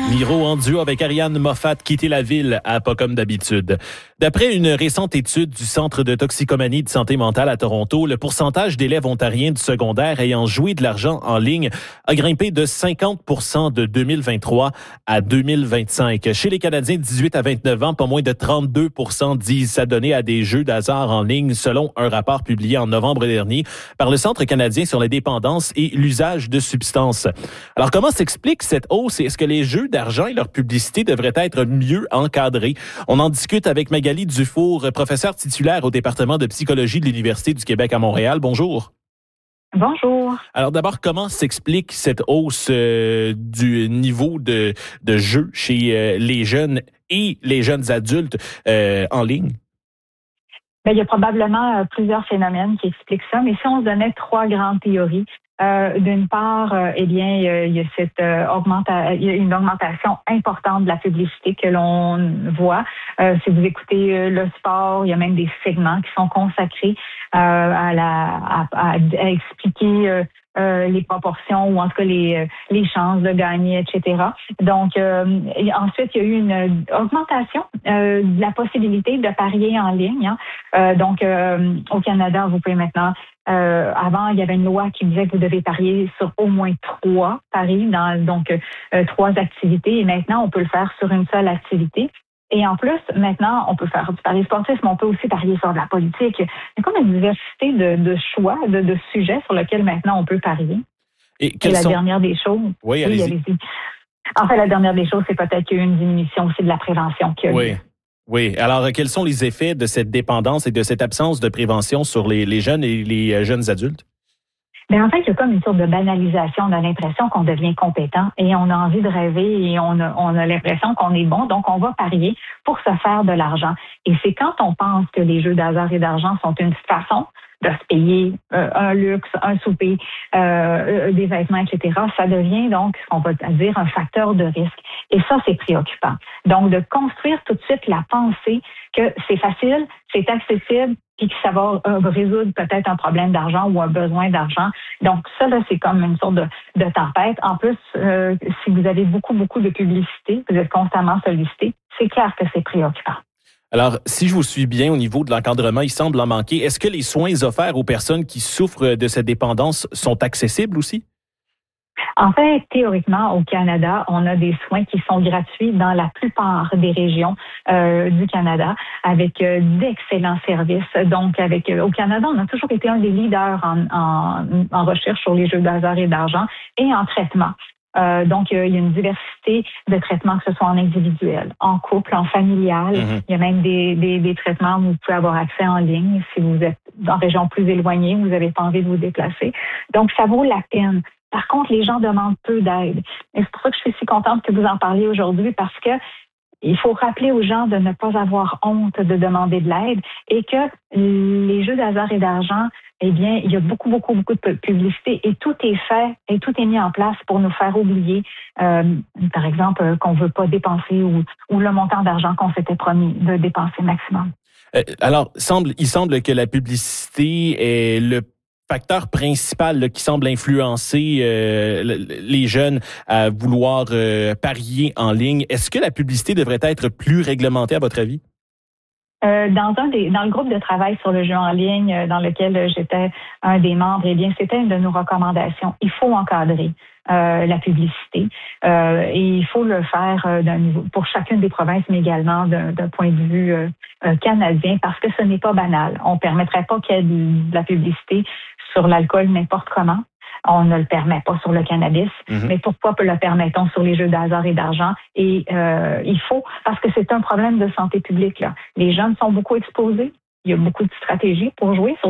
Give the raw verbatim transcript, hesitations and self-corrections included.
Miro en duo avec Ariane Moffat quitter la ville à pas comme d'habitude. D'après une récente étude du Centre de toxicomanie et de santé mentale à Toronto, le pourcentage d'élèves ontariens du secondaire ayant joué de l'argent en ligne a grimpé de cinquante pour cent de deux mille vingt-trois à deux mille vingt-cinq. Chez les Canadiens de dix-huit à vingt-neuf ans, pas moins de trente-deux pour cent disent s'adonner à des jeux d'hasard en ligne, selon un rapport publié en novembre dernier par le Centre canadien sur les dépendances et l'usage de substances. Alors, comment s'explique cette hausse et est-ce que les jeux d'argent et leur publicité devraient être mieux encadrés? On en discute avec Magali Dufour, professeure titulaire au département de psychologie de l'Université du Québec à Montréal. Bonjour. Bonjour. Alors d'abord, comment s'explique cette hausse euh, du niveau de, de jeu chez euh, les jeunes et les jeunes adultes euh, en ligne? Bien, il y a probablement euh, plusieurs phénomènes qui expliquent ça, mais si on se donnait trois grandes théories, euh, d'une part, euh, eh bien, euh, il y a cette euh, augmenta- il y a une augmentation importante de la publicité que l'on voit. Euh, si vous écoutez euh, le sport, il y a même des segments qui sont consacrés euh, à la à, à, à expliquer euh, Euh, les proportions ou en tout cas les euh, les chances de gagner, et cetera. Donc euh, et ensuite, il y a eu une augmentation euh, de la possibilité de parier en ligne. Hein. Euh, donc euh, au Canada, vous pouvez maintenant euh, avant, il y avait une loi qui disait que vous devez parier sur au moins trois paris, dans donc euh, trois activités. Et maintenant, on peut le faire sur une seule activité. Et en plus, maintenant, on peut faire du pari sportif, mais on peut aussi parier sur de la politique. Il y a comme une diversité de, de choix, de, de sujets sur lesquels maintenant on peut parier. Et, quelles Et la sont... dernière des choses... Oui, allez-y. oui, allez-y. En fait, la dernière des choses, c'est peut-être qu'il y a eu une diminution aussi de la prévention qui a Oui. lieu. Oui. Alors, quels sont les effets de cette dépendance et de cette absence de prévention sur les, les jeunes et les jeunes adultes? Mais en fait, il y a comme une sorte de banalisation. On a l'impression qu'on devient compétent et on a envie de rêver et on a, on a l'impression qu'on est bon. Donc, on va parier pour se faire de l'argent. Et c'est quand on pense que les jeux d'hasard et d'argent sont une façon de se payer euh, un luxe, un souper, euh, des vêtements, et cetera, ça devient donc, on va dire, un facteur de risque. Et ça, c'est préoccupant. Donc, de construire tout de suite la pensée que c'est facile, c'est accessible, puis que ça va euh, résoudre peut-être un problème d'argent ou un besoin d'argent. Donc, ça, là, c'est comme une sorte de, de tempête. En plus, euh, si vous avez beaucoup, beaucoup de publicité, vous êtes constamment sollicité, c'est clair que c'est préoccupant. Alors, si je vous suis bien au niveau de l'encadrement, il semble en manquer. Est-ce que les soins offerts aux personnes qui souffrent de cette dépendance sont accessibles aussi? En fait, théoriquement, au Canada, on a des soins qui sont gratuits dans la plupart des régions euh, du Canada, avec euh, d'excellents services. Donc, avec euh, au Canada, on a toujours été un des leaders en, en, en recherche sur les jeux d'hasard et d'argent et en traitement. Euh, donc, euh, il y a une diversité de traitements, que ce soit en individuel, en couple, en familial. Mm-hmm. Il y a même des, des, des traitements où vous pouvez avoir accès en ligne si vous êtes en région plus éloignée, vous n'avez pas envie de vous déplacer. Donc, ça vaut la peine. Par contre, les gens demandent peu d'aide. Et c'est pour ça que je suis si contente que vous en parliez aujourd'hui, parce que il faut rappeler aux gens de ne pas avoir honte de demander de l'aide et que les jeux d'hasard et d'argent, eh bien, il y a beaucoup, beaucoup, beaucoup de publicité et tout est fait et tout est mis en place pour nous faire oublier, euh, par exemple, qu'on ne veut pas dépenser ou, ou le montant d'argent qu'on s'était promis de dépenser maximum. Euh, alors, semble, il semble que la publicité est le facteur principal là, qui semble influencer euh, les jeunes à vouloir euh, parier en ligne. Est-ce que la publicité devrait être plus réglementée à votre avis? Euh, dans un des, dans le groupe de travail sur le jeu en ligne euh, dans lequel j'étais un des membres, eh bien, c'était une de nos recommandations. Il faut encadrer euh, la publicité euh, et il faut le faire euh, d'un niveau, pour chacune des provinces, mais également d'un, d'un point de vue euh, euh, canadien, parce que ce n'est pas banal. On ne permettrait pas qu'il y ait de, de la publicité sur l'alcool n'importe comment. On ne le permet pas sur le cannabis, mm-hmm. mais pourquoi le permettons sur les jeux d'hasard et d'argent? Et euh, il faut, parce que c'est un problème de santé publique, là. Les jeunes sont beaucoup exposés. Il y a beaucoup de stratégies pour jouer sur